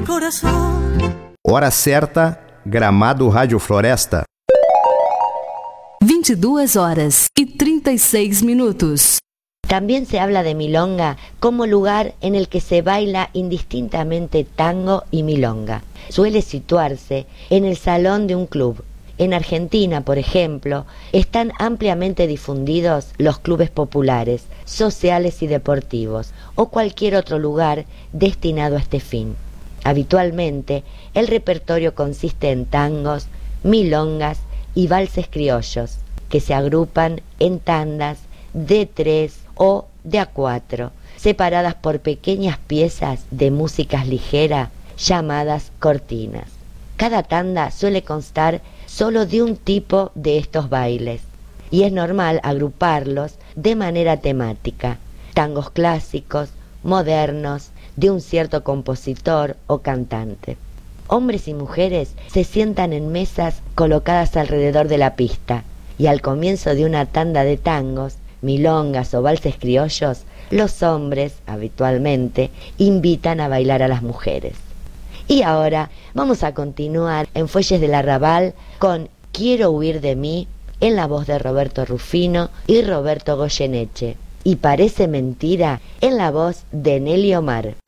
corazón. Hora certa, Gramado Rádio Floresta. 22:36. También se habla de milonga como lugar en el que se baila indistintamente tango y milonga. Suele situarse en el salón de un club. En Argentina, por ejemplo, están ampliamente difundidos los clubes populares, sociales y deportivos, o cualquier otro lugar destinado a este fin. Habitualmente, el repertorio consiste en tangos, milongas y valses criollos, que se agrupan en tandas de 3 o de a 4, separadas por pequeñas piezas de músicas ligeras llamadas cortinas. Cada tanda suele constar solo de un tipo de estos bailes, y es normal agruparlos de manera temática: tangos clásicos, modernos, de un cierto compositor o cantante. Hombres y mujeres se sientan en mesas colocadas alrededor de la pista, y al comienzo de una tanda de tangos, milongas o valses criollos, los hombres, habitualmente, invitan a bailar a las mujeres. Y ahora vamos a continuar en Fuelles del Arrabal con Quiero huir de mí, en la voz de Roberto Rufino y Roberto Goyeneche, y Parece mentira, en la voz de Nelly Omar.